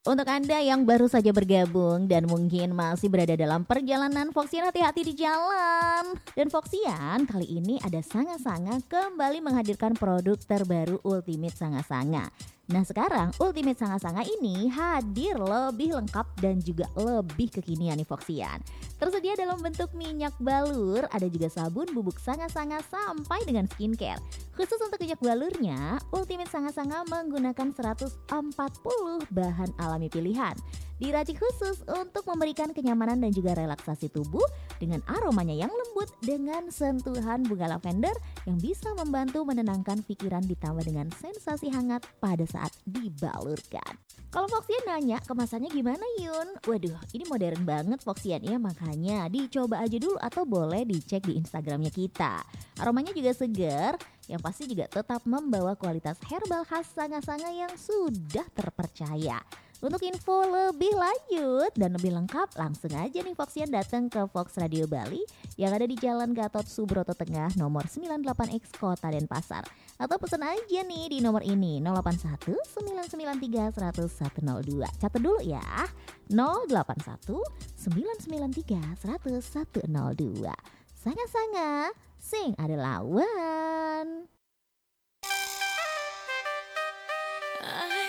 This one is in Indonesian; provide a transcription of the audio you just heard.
Untuk Anda yang baru saja bergabung dan mungkin masih berada dalam perjalanan Foxian, hati-hati di jalan. Dan Foxian kali ini ada Sanga-Sanga kembali menghadirkan produk terbaru Ultimate Sanga-Sanga. Nah sekarang Ultimate Sanga-Sanga ini hadir lebih lengkap dan juga lebih kekinian nih Foxian. Tersedia dalam bentuk minyak balur, ada juga sabun bubuk Sanga-Sanga sampai dengan skincare. Khusus untuk minyak balurnya, Ultimate Sanga-Sanga menggunakan 140 bahan alami pilihan. Diracik khusus untuk memberikan kenyamanan dan juga relaksasi tubuh dengan aromanya yang lembut dengan sentuhan bunga lavender yang bisa membantu menenangkan pikiran ditambah dengan sensasi hangat pada saat dibalurkan. Kalau Foxian nanya kemasannya gimana Yun? Waduh ini modern banget Foxian ya, makanya dicoba aja dulu atau boleh dicek di Instagramnya kita. Aromanya juga segar, yang pasti juga tetap membawa kualitas herbal khas Sanga-Sanga yang sudah terpercaya. Untuk info lebih lanjut dan lebih lengkap langsung aja nih Foxian datang ke Fox Radio Bali yang ada di Jalan Gatot Subroto Tengah nomor 98X Kota Denpasar. Atau pesan aja nih di nomor ini 081 993 10102. Catat dulu ya 081 993 10102. Sanga-Sanga, sing ada lawan.